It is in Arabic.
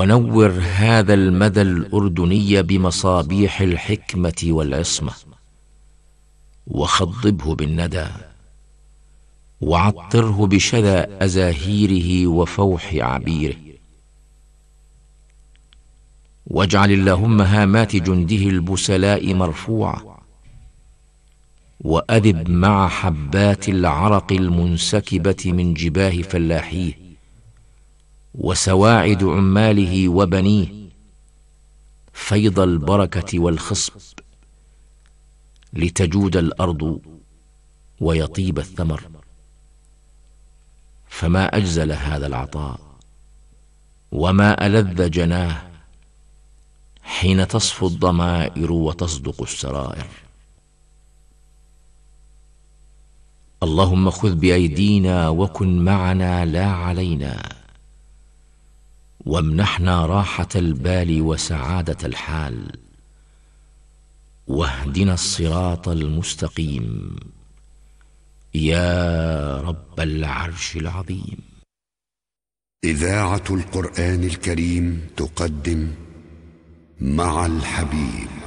ونور هذا المدى الأردني بمصابيح الحكمة والعصمة، وخضبه بالندى، وعطره بشذا أزاهيره وفوح عبيره. واجعل اللهم هامات جنده البسلاء مرفوعة، وأذب مع حبات العرق المنسكبة من جباه فلاحيه وسواعد عماله وبنيه فيض البركة والخصب، لتجود الأرض ويطيب الثمر. فما أجزل هذا العطاء، وما ألذ جناه، حين تصفو الضمائر وتصدق السرائر. اللهم خذ بأيدينا وكن معنا لا علينا، وامنحنا راحة البال وسعادة الحال، واهدنا الصراط المستقيم يا رب العرش العظيم. إذاعة القرآن الكريم تقدم مع الحبيب.